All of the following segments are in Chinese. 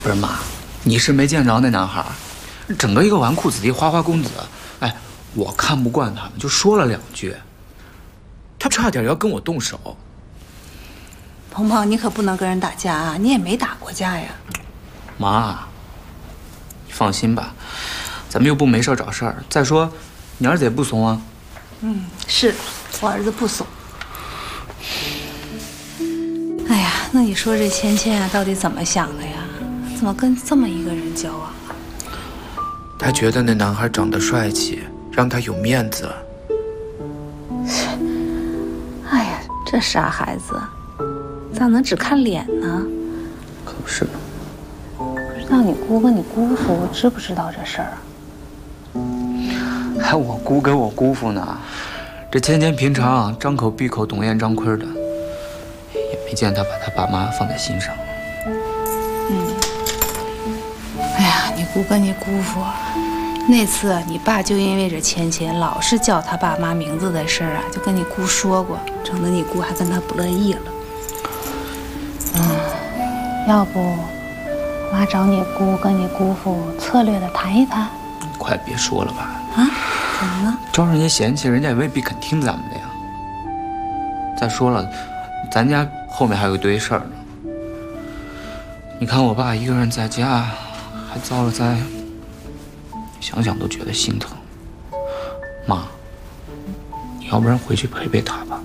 不是妈，你是没见着那男孩，整个一个纨绔子弟、花花公子。哎，我看不惯他们，就说了2句，他差点要跟我动手。 鹏鹏，你可不能跟人打架啊！你也没打过架呀。 妈，你放心吧，咱们又不没事找事儿。再说，你儿子也不怂啊。 是我儿子不怂。哎呀，那你说这芊芊啊，到底怎么想的呀？怎么跟这么一个人交往啊？ 他觉得那男孩长得帅气，让他有面子。 哎呀，这傻孩子，咋能只看脸呢？ 可不是嘛。 不知道你姑跟你姑父知不知道这事儿啊？ 还我姑跟我姑父呢。这芊芊平常张口闭口董燕张坤的，也没见他把他爸妈放在心上。 哎呀，你姑跟你姑父，那次你爸就因为这芊芊老是叫他爸妈名字的事儿啊，就跟你姑说过，整得你姑还跟他不乐意了。要不妈找你姑跟你姑父策略的谈一谈？ 快别说了吧。 啊？怎么了？ 招人家嫌弃，人家也未必肯听咱们的呀。再说了，咱家后面还有一堆事儿呢。你看我爸一个人在家，还遭了灾，想想都觉得心疼。妈，你要不然回去陪陪他吧。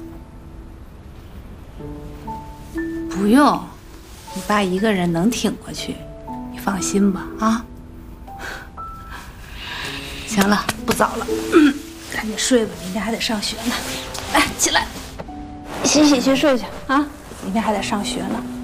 不用，你爸一个人能挺过去，你放心吧啊。行了，不早了，赶紧睡吧，明天还得上学呢。来，起来，洗洗去睡去啊，明天还得上学呢。